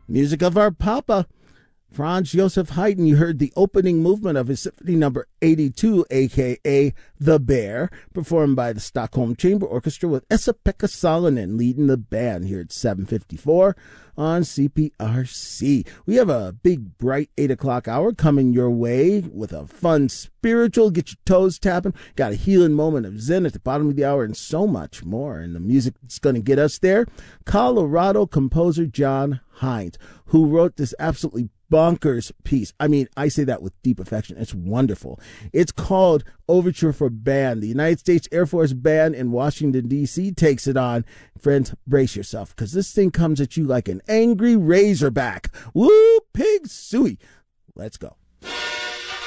Music of our Papa, Franz Joseph Haydn. You heard the opening movement of his Symphony Number 82, a.k.a. The Bear, performed by the Stockholm Chamber Orchestra with Esa-Pekka Salonen leading the band here at 7:54 on CPRC. We have a big, bright 8 o'clock hour coming your way with a fun spiritual, get your toes tapping, got a healing moment of Zen at the bottom of the hour, and so much more. And the music that's going to get us there, Colorado composer John Hines, who wrote this absolutely bonkers piece. I mean, I say that with deep affection. It's wonderful. It's called Overture for Band. The United States Air Force Band in Washington, D.C. takes it on. Friends, brace yourself, because this thing comes at you like an angry razorback. Woo, pig suey. Let's go.